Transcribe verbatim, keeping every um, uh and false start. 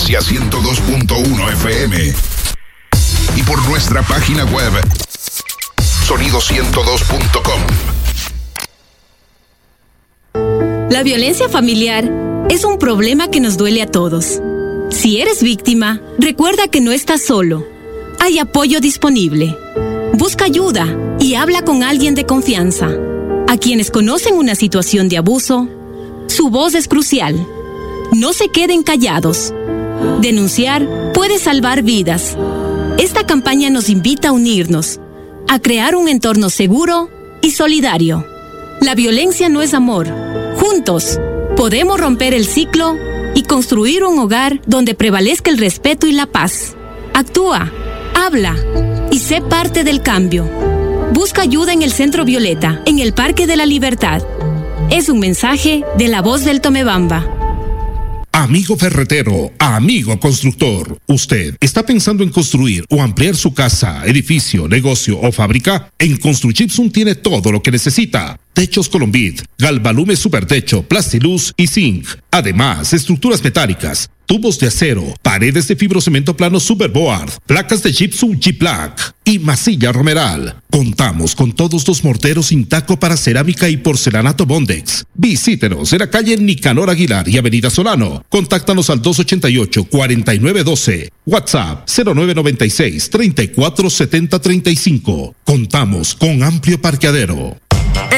Frecuencia ciento dos punto uno F M. Y por nuestra página web, sonido ciento dos punto com. La violencia familiar es un problema que nos duele a todos. Si eres víctima, recuerda que no estás solo. Hay apoyo disponible. Busca ayuda y habla con alguien de confianza. A quienes conocen una situación de abuso, su voz es crucial. No se queden callados. Denunciar puede salvar vidas. Esta campaña nos invita a unirnos, a crear un entorno seguro y solidario. La violencia no es amor. Juntos, podemos romper el ciclo y construir un hogar donde prevalezca el respeto y la paz. Actúa, habla y sé parte del cambio. Busca ayuda en el Centro Violeta, en el Parque de la Libertad. Es un mensaje de La Voz del Tomebamba. Amigo ferretero, amigo constructor, ¿usted está pensando en construir o ampliar su casa, edificio, negocio o fábrica? En Construchipsum tiene todo lo que necesita. Techos Colombit, Galvalume Supertecho, Plastiluz y Zinc. Además, estructuras metálicas, tubos de acero, paredes de fibrocemento plano Superboard, placas de Gypsum G-Plaque y masilla Romeral. Contamos con todos los morteros Intaco para cerámica y porcelanato Bondex. Visítenos en la calle Nicanor Aguilar y Avenida Solano. Contáctanos al dos ochenta y ocho, cuarenta y nueve doce. WhatsApp cero nueve noventa y seis, treinta y cuatro setenta treinta y cinco. Contamos con amplio parqueadero.